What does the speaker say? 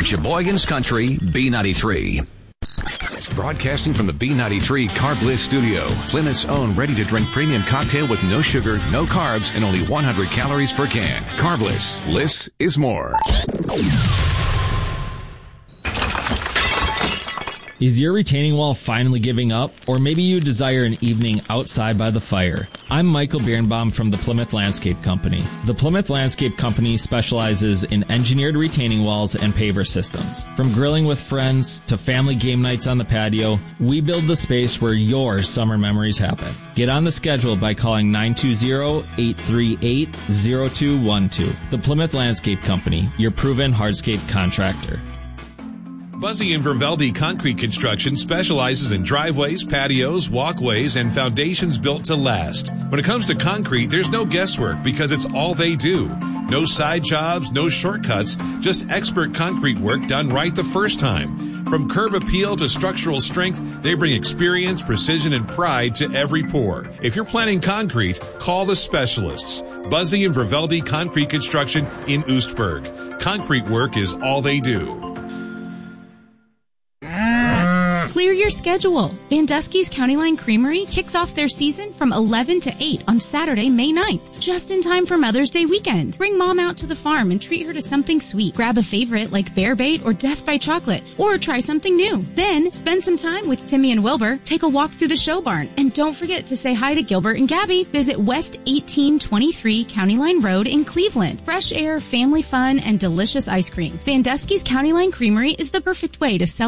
Sheboygan's Country, B93. Broadcasting from the B93 Carb Bliss studio, Plymouth's own ready-to-drink premium cocktail with no sugar, no carbs, and only 100 calories per can. Carb Bliss. Bliss is more. Is your retaining wall finally giving up? Or maybe you desire an evening outside by the fire? I'm Michael Birnbaum from the Plymouth Landscape Company. The Plymouth Landscape Company specializes in engineered retaining walls and paver systems. From grilling with friends to family game nights on the patio, we build the space where your summer memories happen. Get on the schedule by calling 920-838-0212. The Plymouth Landscape Company, your proven hardscape contractor. Buzzy and Verveldi Concrete Construction specializes in driveways, patios, walkways, and foundations built to last. When it comes to concrete, there's no guesswork because it's all they do. No side jobs, no shortcuts, just expert concrete work done right the first time. From curb appeal to structural strength, they bring experience, precision, and pride to every pour. If you're planning concrete, call the specialists. Buzzy and Verveldi Concrete Construction in Oostburg. Concrete work is all they do. Clear your schedule. Vandusky's County Line Creamery kicks off their season from 11 to 8 on Saturday, May 9th, just in time for Mother's Day weekend. Bring mom out to the farm and treat her to something sweet. Grab a favorite like Bear Bait or Death by Chocolate, or try something new. Then spend some time with Timmy and Wilbur, take a walk through the show barn, and don't forget to say hi to Gilbert and Gabby. Visit West 1823 County Line Road in Cleveland. Fresh air, family fun, and delicious ice cream. Vandusky's County Line Creamery is the perfect way to celebrate